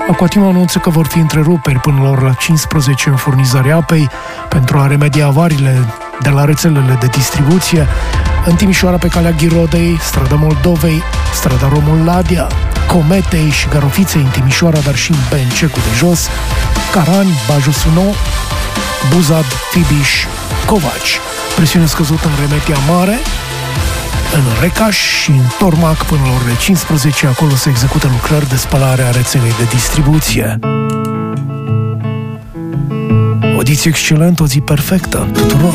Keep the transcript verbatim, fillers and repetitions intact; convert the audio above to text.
Aquatim anunță că vor fi întreruperi până la ora cincisprezece în furnizarea apei pentru a remedia avariile de la rețelele de distribuție în Timișoara pe calea Ghirodei, strada Moldovei, strada Romul-Ladia, Cometei și Garofiței în Timișoara, dar și în Bencecu de Jos, Carani, Bajul-Suno, Buzad, Fibiș, Covaci. Presiune scăzută în Remetia Mare, în Recaș și în Tormac până la orele cincisprezece. Acolo se execută lucrări de spălare a rețelei de distribuție. O zi excelentă, o zi perfectă tuturor!